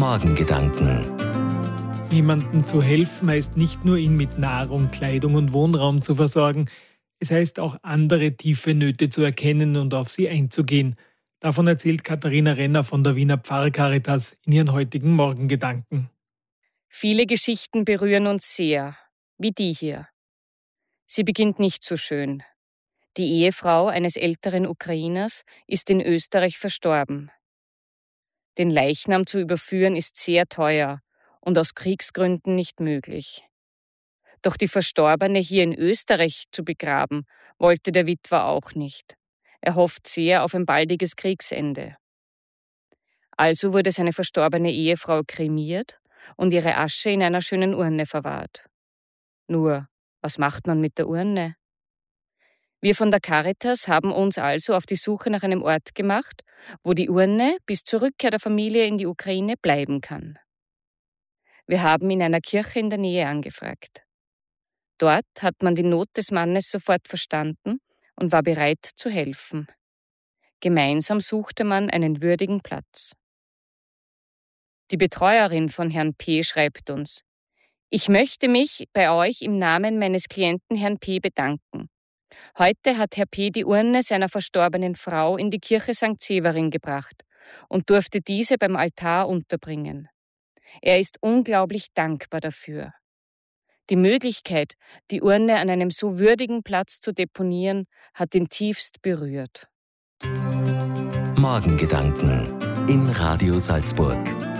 Morgengedanken. Jemandem zu helfen heißt nicht nur, ihn mit Nahrung, Kleidung und Wohnraum zu versorgen. Es heißt auch, andere tiefe Nöte zu erkennen und auf sie einzugehen. Davon erzählt Katharina Renner von der Wiener Pfarrcaritas in ihren heutigen Morgengedanken. Viele Geschichten berühren uns sehr, wie die hier. Sie beginnt nicht so schön. Die Ehefrau eines älteren Ukrainers ist in Österreich verstorben. Den Leichnam zu überführen ist sehr teuer und aus Kriegsgründen nicht möglich. Doch die Verstorbene hier in Österreich zu begraben, wollte der Witwer auch nicht. Er hofft sehr auf ein baldiges Kriegsende. Also wurde seine verstorbene Ehefrau kremiert und ihre Asche in einer schönen Urne verwahrt. Nur, was macht man mit der Urne? Wir von der Caritas haben uns also auf die Suche nach einem Ort gemacht, wo die Urne bis zur Rückkehr der Familie in die Ukraine bleiben kann. Wir haben in einer Kirche in der Nähe angefragt. Dort hat man die Not des Mannes sofort verstanden und war bereit zu helfen. Gemeinsam suchte man einen würdigen Platz. Die Betreuerin von Herrn P. schreibt uns: Ich möchte mich bei euch im Namen meines Klienten Herrn P. bedanken. Heute hat Herr P. die Urne seiner verstorbenen Frau in die Kirche St. Severin gebracht und durfte diese beim Altar unterbringen. Er ist unglaublich dankbar dafür. Die Möglichkeit, die Urne an einem so würdigen Platz zu deponieren, hat ihn tiefst berührt. Morgengedanken in Radio Salzburg.